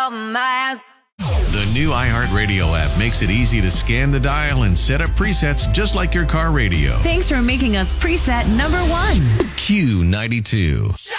dumbass. The new iHeartRadio app makes it easy to scan the dial and set up presets just like your car radio. Thanks for making us preset number 1. Q92.